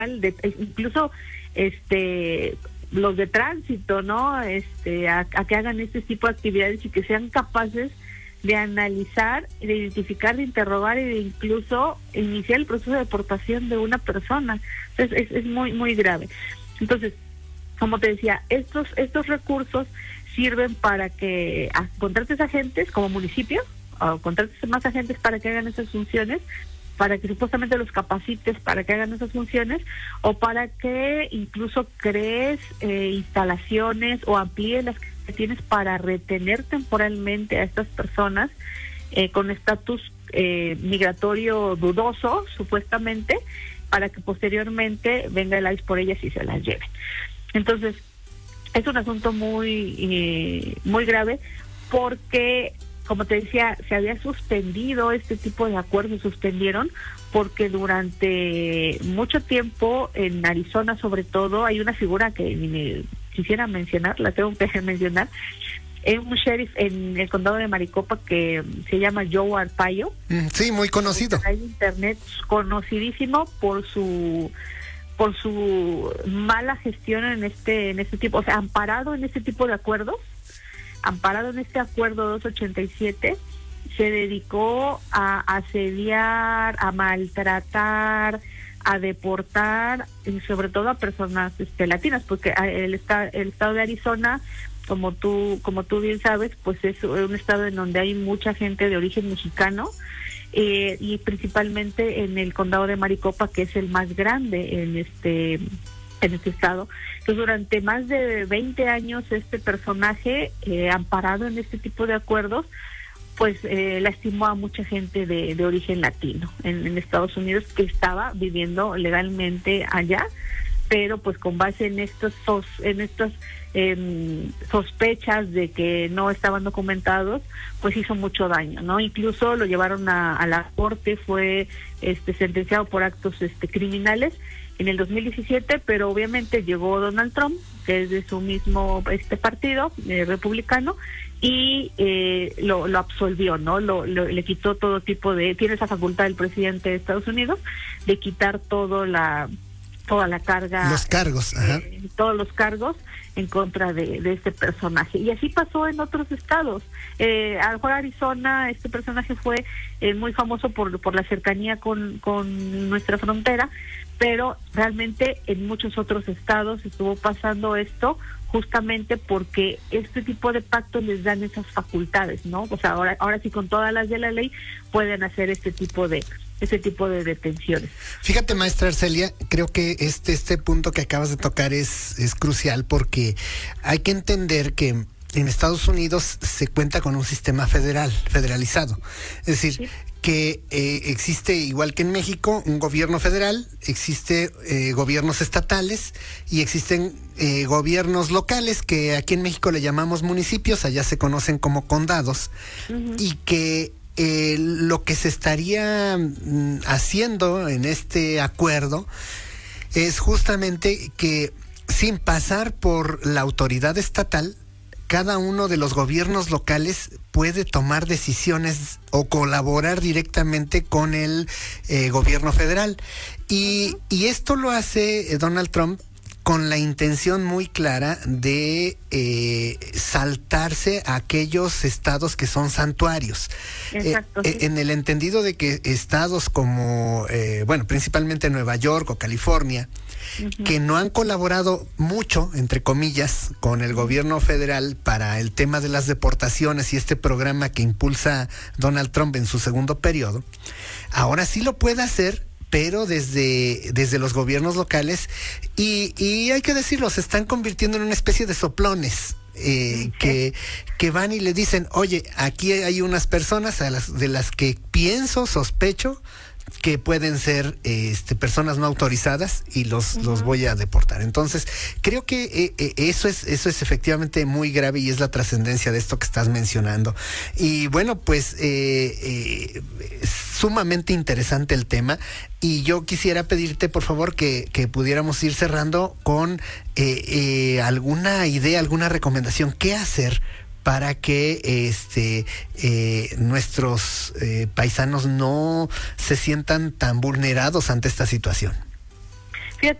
incluso los de tránsito, ¿no? A que hagan este tipo de actividades y que sean capaces de analizar, de identificar, de interrogar y de incluso iniciar el proceso de deportación de una persona. Entonces es muy, muy grave. Entonces, como te decía, estos recursos sirven para que contrates agentes como municipio, o contrates más agentes para que hagan esas funciones, para que supuestamente los capacites para que hagan esas funciones, o para que incluso crees instalaciones o amplíes las que tienes para retener temporalmente a estas personas con estatus migratorio dudoso, supuestamente, para que posteriormente venga el ICE por ellas y se las lleve. Entonces, es un asunto muy grave porque, como te decía, se había suspendido este tipo de acuerdos, suspendieron porque durante mucho tiempo en Arizona, sobre todo, hay una figura que ni me quisiera mencionar, la tengo que mencionar, es un sheriff en el condado de Maricopa que se llama Joe Arpaio. Sí, muy conocido. Hay internet, conocidísimo por su mala gestión en este tipo, o sea, amparado en este tipo de acuerdos, amparado en este acuerdo 287, se dedicó a asediar, a maltratar, a deportar, y sobre todo a personas latinas, porque el estado de Arizona, como tú bien sabes, pues es un estado en donde hay mucha gente de origen mexicano, y principalmente en el condado de Maricopa, que es el más grande en este estado. Entonces, durante más de 20 años este personaje, amparado en este tipo de acuerdos, pues lastimó a mucha gente de origen latino en Estados Unidos que estaba viviendo legalmente allá, pero pues con base en estas sospechas de que no estaban documentados, pues hizo mucho daño, ¿no? Incluso lo llevaron a la corte, fue sentenciado por actos criminales en el 2017, pero obviamente llegó Donald Trump, que es de su mismo partido republicano, y lo absolvió, ¿no? Le quitó todo tipo tiene esa facultad el presidente de Estados Unidos de quitar toda la carga, los cargos, todos los cargos en contra de este personaje. Y así pasó en otros estados. A lo mejor Arizona, este personaje fue muy famoso por la cercanía con nuestra frontera, pero realmente en muchos otros estados estuvo pasando esto justamente porque este tipo de pactos les dan esas facultades, ¿no? O sea, ahora sí, con todas las de la ley pueden hacer este tipo de detenciones. Fíjate, maestra Arcelia, creo que este punto que acabas de tocar es crucial, porque hay que entender que en Estados Unidos se cuenta con un sistema federalizado. Es decir, sí, que existe, igual que en México, un gobierno federal, existe gobiernos estatales y existen gobiernos locales, que aquí en México le llamamos municipios, allá se conocen como condados, y que lo que se estaría haciendo en este acuerdo es justamente que, sin pasar por la autoridad estatal, cada uno de los gobiernos locales puede tomar decisiones o colaborar directamente con el gobierno federal. Y esto lo hace Donald Trump con la intención muy clara de saltarse a aquellos estados que son santuarios. Exacto, sí. En el entendido de que estados como, principalmente Nueva York o California, que no han colaborado mucho, entre comillas, con el gobierno federal para el tema de las deportaciones y este programa que impulsa Donald Trump en su segundo periodo, ahora sí lo puede hacer, pero desde los gobiernos locales, y hay que decirlo, se están convirtiendo en una especie de soplones. Que van y le dicen, oye, aquí hay unas personas de las que sospecho que pueden ser personas no autorizadas y los voy a deportar. Entonces, creo que eso es efectivamente muy grave y es la trascendencia de esto que estás mencionando. Y bueno, pues sumamente interesante el tema, y yo quisiera pedirte, por favor, que pudiéramos ir cerrando con alguna idea, alguna recomendación, qué hacer para que nuestros paisanos no se sientan tan vulnerados ante esta situación.